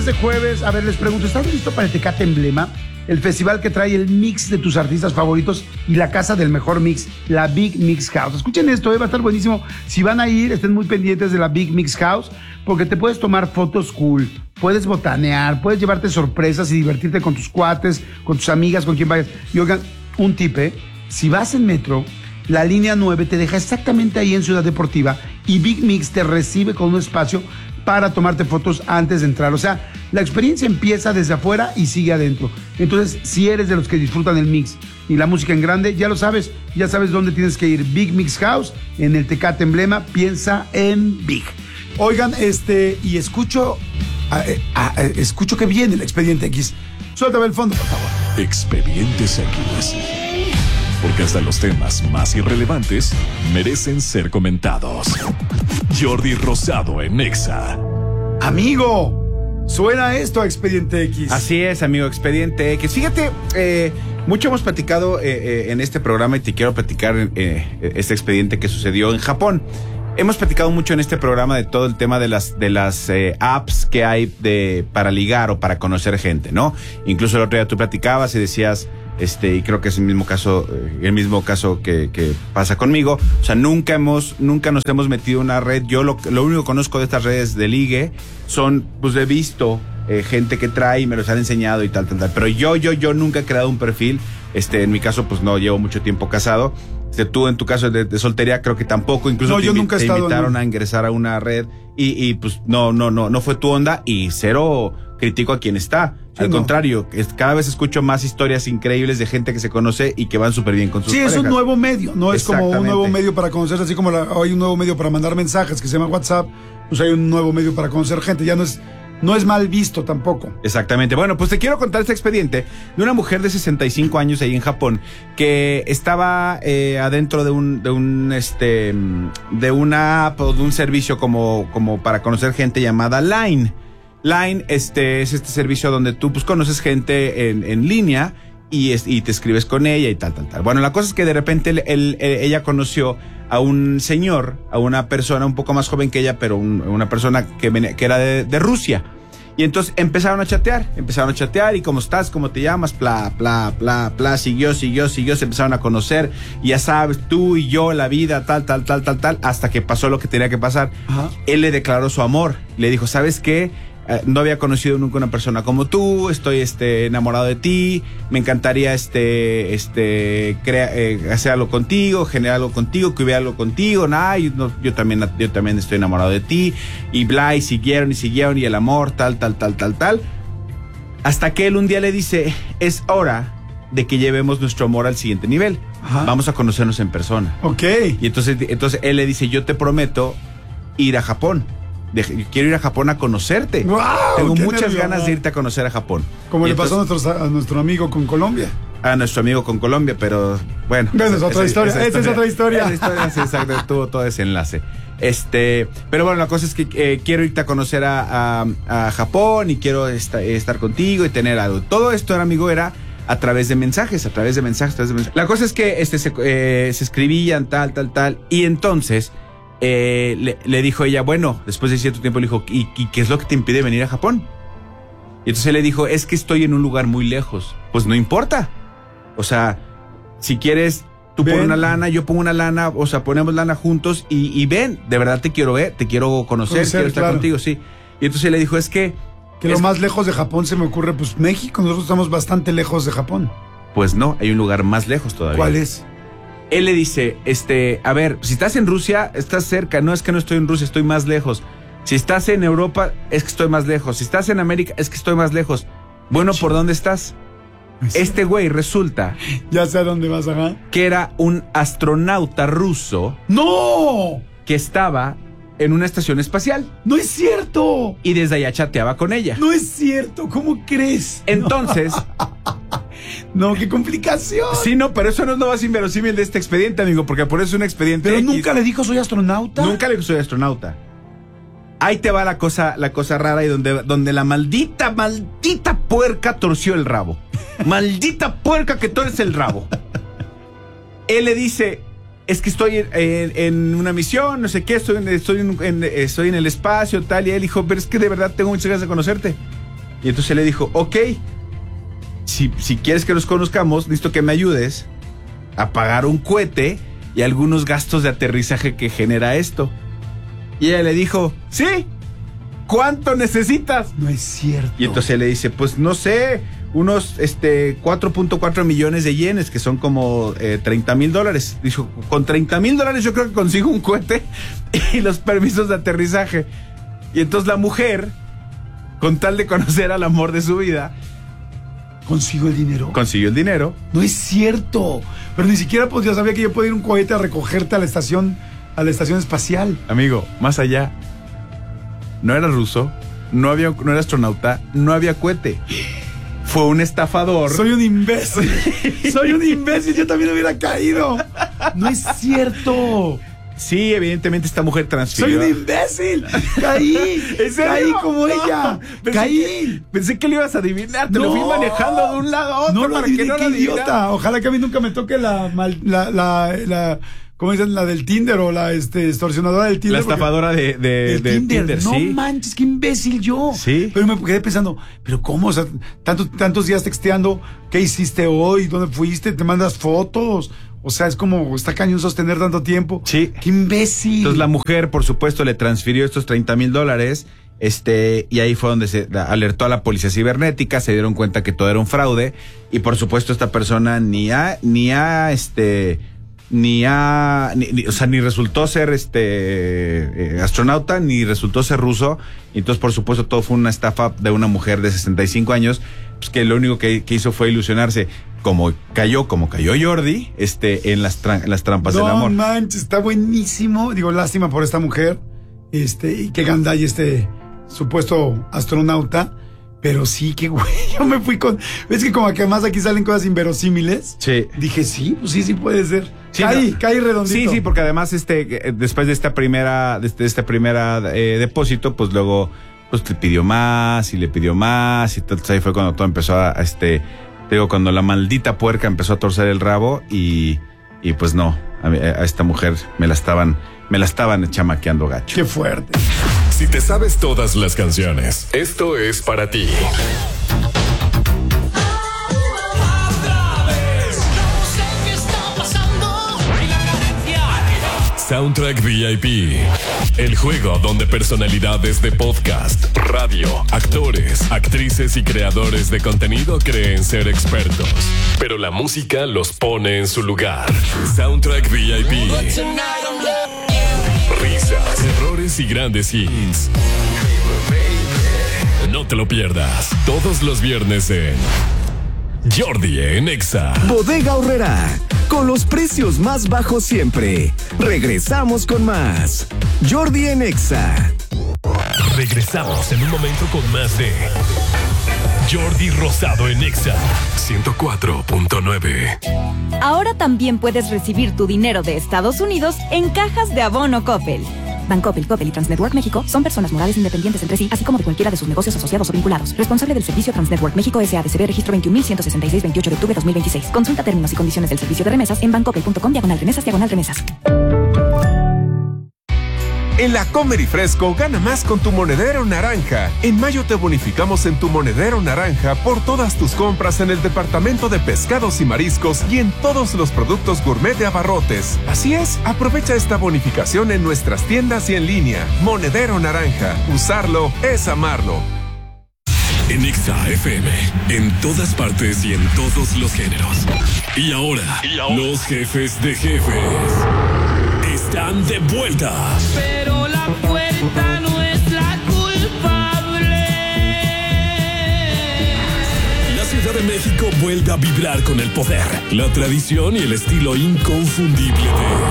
este jueves. A ver, les pregunto, ¿estás listo para el Tecate Emblema? El festival que trae el mix de tus artistas favoritos y la casa del mejor mix, la Big Mix House. Escuchen esto, va a estar buenísimo. Si van a ir, estén muy pendientes de la Big Mix House, porque te puedes tomar fotos cool, puedes botanear, puedes llevarte sorpresas y divertirte con tus cuates, con tus amigas, con quien vayas. Y oigan, un tip, si vas en metro, la línea 9 te deja exactamente ahí en Ciudad Deportiva y Big Mix te recibe con un espacio para tomarte fotos antes de entrar. O sea, la experiencia empieza desde afuera y sigue adentro. Entonces, si eres de los que disfrutan el mix y la música en grande, ya lo sabes, ya sabes dónde tienes que ir. Big Mix House, en el Tecate Emblema, piensa en Big. Oigan, y escucho que viene el Expediente X. Suéltame el fondo, por favor. Expedientes X. Porque hasta los temas más irrelevantes merecen ser comentados. Jordi Rosado en Nexa. Amigo, suena esto a Expediente X. Así es, amigo, Expediente X. Fíjate, mucho hemos platicado en este programa y te quiero platicar este expediente que sucedió en Japón. Hemos platicado mucho en este programa de todo el tema de las apps que hay para ligar o para conocer gente, ¿no? Incluso el otro día tú platicabas y decías, y creo que es el mismo caso que pasa conmigo. O sea, nunca nos hemos metido en una red. Yo lo único que conozco de estas redes de ligue son, pues he visto gente que trae y me los han enseñado y tal. Pero yo nunca he creado un perfil. En mi caso, pues no, llevo mucho tiempo casado. Tú en tu caso de soltería creo que tampoco, incluso te invitaron a ingresar a una red y pues no fue tu onda y cero critico a quien está. Sí, al contrario, cada vez escucho más historias increíbles de gente que se conoce y que van súper bien con sus parejas. Sí, es un nuevo medio, no es como un nuevo medio para conocerse, así como hay un nuevo medio para mandar mensajes que se llama WhatsApp, pues hay un nuevo medio para conocer gente, ya no es mal visto tampoco. Exactamente. Bueno, pues te quiero contar este expediente de una mujer de 65 años ahí en Japón que estaba adentro de una app o de un servicio como para conocer gente llamada Line. Line es este servicio donde tú pues conoces gente en línea y te escribes con ella y tal. Bueno, la cosa es que de repente ella conoció a un señor, a una persona un poco más joven que ella, pero una persona que era de Rusia. Y entonces empezaron a chatear y ¿cómo estás? ¿Cómo te llamas? Siguió, se empezaron a conocer, y ya sabes, tú y yo, la vida, tal, hasta que pasó lo que tenía que pasar. Ajá. Él le declaró su amor, le dijo, ¿sabes qué? No había conocido nunca una persona como tú, estoy enamorado de ti, me encantaría hacer algo contigo, generar algo contigo, que hubiera algo contigo, yo también estoy enamorado de ti, y bla, y siguieron, y el amor, tal, hasta que él un día le dice, es hora de que llevemos nuestro amor al siguiente nivel. Ajá. Vamos a conocernos en persona. Ok. Y entonces él le dice, yo te prometo ir a Japón. Quiero ir a Japón a conocerte. Wow, tengo muchas ganas de irte a conocer a Japón. Como le pasó a nuestro amigo con Colombia. A nuestro amigo con Colombia, pero bueno. Esa es otra historia. Esa es otra historia. Esa historia, sí, exacto, tuvo todo ese enlace. Pero bueno, la cosa es que quiero irte a conocer a Japón y quiero estar contigo y tener algo. Todo esto, amigo, era a través de mensajes. La cosa es que se escribían tal, y entonces le dijo ella, bueno, después de cierto tiempo le dijo, ¿y qué es lo que te impide venir a Japón? Y entonces él le dijo, es que estoy en un lugar muy lejos. Pues no importa. O sea, si quieres, tú pones una lana, yo pongo una lana, o sea, ponemos lana juntos y ven, de verdad te quiero ver, te quiero conocer, quiero estar contigo, sí. Y entonces él le dijo, es que lo más lejos de Japón se me ocurre, pues México, nosotros estamos bastante lejos de Japón. Pues no, hay un lugar más lejos todavía. ¿Cuál es? Él le dice, a ver, si estás en Rusia, estás cerca. No es que no estoy en Rusia, estoy más lejos. Si estás en Europa, es que estoy más lejos. Si estás en América, es que estoy más lejos. Bueno, ¿por dónde estás? Este güey resulta... Ya sé a dónde vas, ajá. Que era un astronauta ruso. ¡No! Que estaba en una estación espacial. ¡No es cierto! Y desde allá chateaba con ella. ¡No es cierto! ¿Cómo crees? Entonces... No, qué complicación. Sí, no, pero eso no es lo más inverosímil de este expediente, amigo, porque por eso es un expediente. Pero X. Nunca le dijo soy astronauta. Nunca le dijo soy astronauta. Ahí te va la cosa rara y donde la maldita puerca torció el rabo. Maldita puerca que torce el rabo. Él le dice, es que estoy en una misión, no sé qué, estoy en el espacio, tal, y él dijo, pero es que de verdad tengo muchas ganas de conocerte. Y entonces le dijo, ok, si quieres que nos conozcamos, necesito que me ayudes a pagar un cohete y algunos gastos de aterrizaje que genera esto. Y ella le dijo, sí, ¿cuánto necesitas? No es cierto. Y entonces le dice, pues no sé, unos 4.4 millones de yenes, que son como $30,000. Dijo, con $30,000 yo creo que consigo un cohete y los permisos de aterrizaje. Y entonces la mujer, con tal de conocer al amor de su vida, ¿Consiguió el dinero? consiguió el dinero. No es cierto. Pero ni siquiera pues ya sabía que yo podía ir un cohete a recogerte a la estación espacial. Amigo, más allá, no era ruso, no era astronauta, no había cohete. Fue un estafador. Soy un imbécil. Soy un imbécil. Yo también hubiera caído. No es cierto. Sí, evidentemente esta mujer transfirió. Soy un imbécil. Caí. ¿En serio? Caí como ella. Pensé que lo ibas a adivinar. Te lo fui manejando de un lado a otro. No lo para adiviné, que no qué lo adivinara. idiota. Ojalá que a mí nunca me toque la ¿cómo dicen? La del Tinder o la extorsionadora del Tinder. La estafadora de Tinder, no sí. manches, qué imbécil yo. Sí. Pero me quedé pensando, ¿pero cómo? O sea, tantos días texteando, ¿qué hiciste hoy? ¿Dónde fuiste? ¿Te mandas fotos? O sea, es como, está cañón sostener tanto tiempo. Sí. ¡Qué imbécil! Entonces la mujer, por supuesto, le transfirió estos $30,000, y ahí fue donde se alertó a la policía cibernética, se dieron cuenta que todo era un fraude, y por supuesto esta persona ni resultó ser astronauta, ni resultó ser ruso. Y entonces, por supuesto, todo fue una estafa de una mujer de 65 años, pues que lo único que hizo fue ilusionarse, como cayó Jordi, en las trampas del amor. No manches, está buenísimo. Digo, lástima por esta mujer, y que gandalla supuesto astronauta. Pero sí, que güey, yo me fui con... ¿Ves que como que además aquí salen cosas inverosímiles? Sí. Dije, sí, pues sí puede ser. Sí, caí redondito. Sí, porque además después de esta primera depósito, pues luego pues le pidió más, y entonces ahí fue cuando todo empezó cuando la maldita puerca empezó a torcer el rabo, y pues no, a esta mujer me la estaban chamaqueando gacho. Qué fuerte. Si te sabes todas las canciones, esto es para ti. Soundtrack VIP, el juego donde personalidades de podcast, radio, actores, actrices y creadores de contenido creen ser expertos, pero la música los pone en su lugar. Soundtrack VIP. Risas, errores y grandes hits. No te lo pierdas todos los viernes en Jordi en Exa. Bodega Aurrerá, con los precios más bajos siempre. Regresamos con más Jordi en Exa. Regresamos en un momento con más de Jordi Rosado en Exa 104.9. Ahora también puedes recibir tu dinero de Estados Unidos en cajas de abono Coppel. Bancoppel, Coppel y Transnetwork México son personas morales independientes entre sí, así como de cualquiera de sus negocios asociados o vinculados. Responsable del servicio Transnetwork México S.A.D.C.B. registro 21.166, 28 de octubre 2026. Consulta términos y condiciones del servicio de remesas en bancoppel.com/remesas/remesas. En la Comer y Fresco, gana más con tu monedero naranja. En mayo te bonificamos en tu monedero naranja por todas tus compras en el departamento de pescados y mariscos y en todos los productos gourmet de Abarrotes. Así es, aprovecha esta bonificación en nuestras tiendas y en línea. Monedero naranja, usarlo es amarlo. En Exa FM, en todas partes y en todos los géneros. Y ahora, los jefes de jefes están de vuelta. Pero la puerta no es la culpable. La Ciudad de México vuelve a vibrar con el poder, la tradición y el estilo inconfundible de